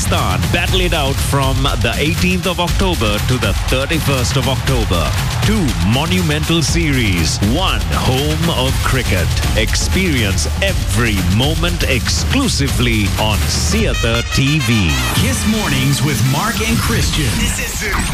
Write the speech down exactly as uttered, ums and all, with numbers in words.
Pakistan battle it out from the eighteenth of October to the thirty-first of October. Two monumental series, one home of cricket. Experience every moment exclusively on Siata T V. Kiss Mornings with Mark and Christian. This is